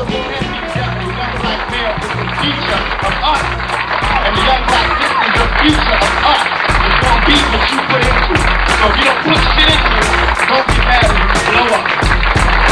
the romantic young black male is the future of us. And the young black sister is the future of us. It's gonna be what you put into. So if you don't put shit into it, don't get mad when you blow up.